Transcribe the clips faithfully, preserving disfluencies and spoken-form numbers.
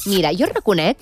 Mira, jo reconec...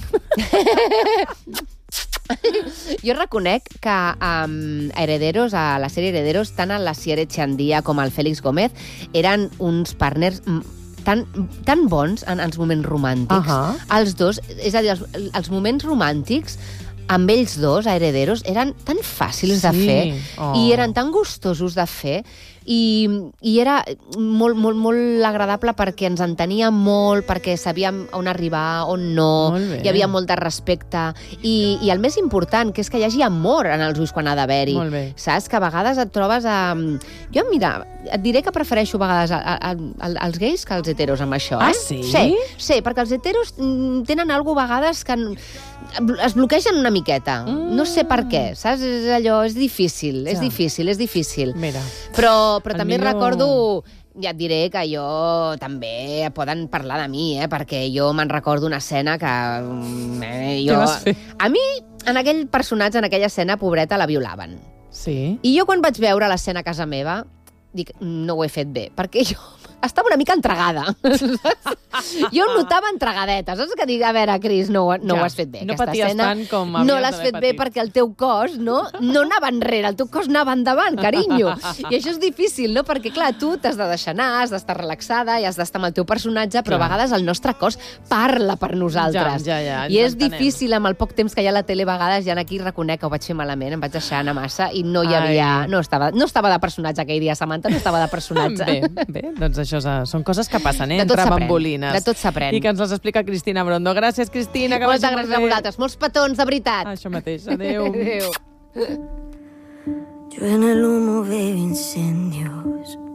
Jo reconec que um, Herederos, a la sèrie Herederos, tant el Asier Echeandía com el Félix Gómez eren uns partners tan, tan bons en els moments romàntics. Uh-huh. Els dos, és a dir, els, els moments romàntics amb ells dos, a Herederos, eren tan fàcils sí. de fer oh. i eren tan gustosos de fer i, i era molt, molt, molt agradable perquè ens entenia molt, perquè sabíem on arribar, on no, hi havia molt de respecte i, i el més important, que és que hi hagi amor en els ulls quan ha d'haver-hi. Saps? Que a vegades et trobes a... Jo, mira, et diré que prefereixo a vegades a, a, a, als gais que als heteros amb això. Ah, eh? sí? Sí, sí, perquè els heteros tenen alguna cosa a vegades que es bloquegen una miqueta. Mm. No sé per què, saps? És allò, és difícil, és ja. difícil, és difícil. Mira. Però, però també millor... recordo... Ja et diré que jo també poden parlar de mi, eh? Perquè jo me'n recordo una escena que... Eh, jo... Què vas fer? A mi, en aquell personatge, en aquella escena, pobreta, la violaven. Sí? I jo quan vaig veure l'escena a casa meva, dic, no ho he fet bé, perquè jo estava una mica entregada. Jo notava entregadeta. Saps que dic, a veure, Cris, no, no ja. ho has fet bé. No Aquesta paties escena, tant com havies no l'has fet bé perquè el teu cos no, no anava enrere, el teu cos anava endavant, carinyo. I això és difícil, no? Perquè, clar, tu t'has de deixar anar, has d'estar relaxada i has d'estar amb el teu personatge, però clar. A vegades el nostre cos parla per nosaltres. Ja, ja, ja, I és difícil, amb el poc temps que hi ha a la tele, a vegades, ja aquí reconec que ho vaig fer malament, em vaig deixar anar massa i no hi havia... No estava, no estava de personatge aquell dia, Samantha, no estava de personatge. Bé, bé, doncs això són coses que passen, eh? De tot Entre s'aprèn. bambolines. De tot s'aprèn. I que ens les explica Cristina Brondo. Gràcies, Cristina. Que Moltes gràcies a vosaltres. Molts petons, de veritat. Això mateix. Adéu. Adéu. Yo en el humo veo incendios.